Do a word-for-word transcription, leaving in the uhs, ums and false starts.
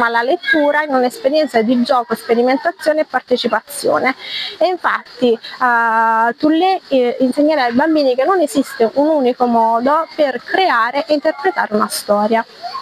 trasforma la lettura in un'esperienza di gioco, sperimentazione e partecipazione. E infatti uh, Tourlet eh, insegnerà ai bambini che non esiste un unico modo per creare e interpretare una storia.